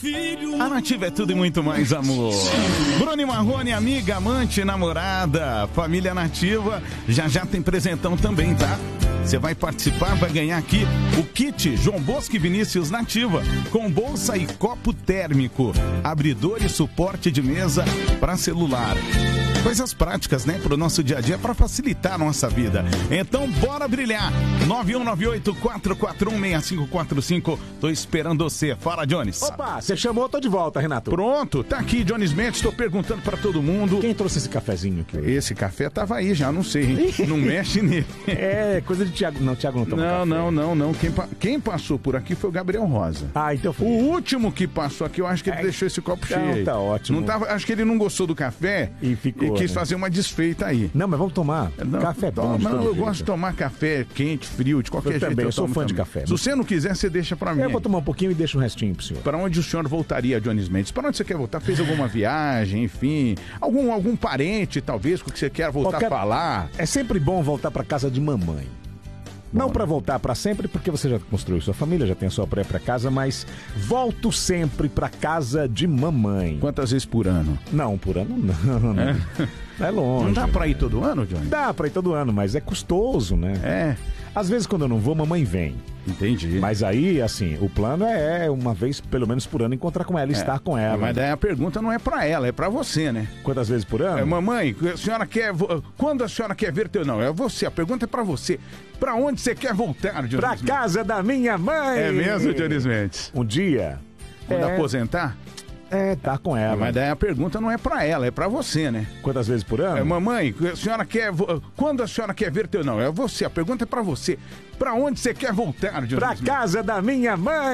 A Nativa é tudo e muito mais amor. Bruno e Marrone, amiga, amante, namorada, família Nativa, já tem presentão também, tá? Você vai participar, vai ganhar aqui o kit João Bosco e Vinícius Nativa, com bolsa e copo térmico, abridor e suporte de mesa para celular. Coisas práticas, né, pro nosso dia a dia, para facilitar a nossa vida. Então, bora brilhar. 9198-441-6545. Tô esperando você. Fala, Jones. Opa, você chamou, tô de volta, Renato. Pronto, tá aqui, Jones Mendes. Tô perguntando para todo mundo. Quem trouxe esse cafezinho aqui? Esse café tava aí já, não sei, hein? Não mexe nele. É, coisa de Thiago. Não, Thiago não toma café. Não. Quem passou por aqui foi o Gabriel Rosa. Ah, então foi. O último que passou aqui, eu acho que ele deixou esse copo cheio. Tá ótimo. Não tava, acho que ele não gostou do café e ficou, quis fazer uma desfeita aí. Não, mas vamos tomar. Café é bom. Eu gosto de tomar café quente, frio, de qualquer jeito. Também, eu sou fã de café. Se você não quiser, você deixa pra mim. Eu vou tomar um pouquinho e deixo o restinho pro senhor. Pra onde o senhor voltaria, Jones Mendes? Pra onde você quer voltar? Fez alguma viagem, enfim? Algum parente, talvez, com que você quer voltar a falar? É sempre bom voltar pra casa de mamãe. Não para voltar para sempre, porque você já construiu sua família, já tem a sua própria casa, mas volto sempre para casa de mamãe. Quantas vezes por ano? Não, por ano não. É longe. Não dá para ir todo ano, Johnny? Dá para ir todo ano, mas é custoso, né? É. Às vezes quando eu não vou, mamãe vem. Entendi. Mas aí, assim, o plano é uma vez, pelo menos por ano, encontrar com ela e estar com ela. Mas daí a pergunta não é pra ela, é pra você, né? Quantas vezes por ano? Mamãe, a senhora quer... Quando a senhora quer ver teu... Não, é você, a pergunta é pra você. Pra onde você quer voltar, Dionísio? Pra casa da minha mãe! É mesmo, Dionísio Mendes? Um dia. Quando aposentar? Tá com ela. Mas daí a pergunta não é pra ela, é pra você, né? Quantas vezes por ano? Mamãe, a senhora quer... Quando a senhora quer ver teu... Não, é você, a pergunta é pra você. Pra onde você quer voltar, Dionísio? Pra casa da minha mãe!